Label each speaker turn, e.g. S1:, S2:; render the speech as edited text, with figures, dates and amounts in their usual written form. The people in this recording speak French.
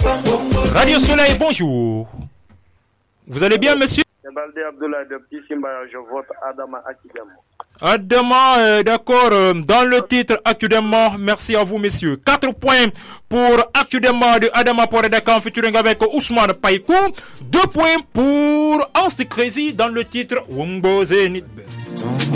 S1: Radio Soleil, bonjour. Vous allez bien, monsieur?
S2: Balde Abdoulaye de Petit Simba, je vote Adama Akidemo.
S1: Adama, d'accord, dans le titre Akudema, merci à vous, messieurs. 4 points pour Akudema de Adama Poredaka en featuring avec Ousmane Païkou. 2 points pour Ansti Crazy dans le titre Womboze Nidbe.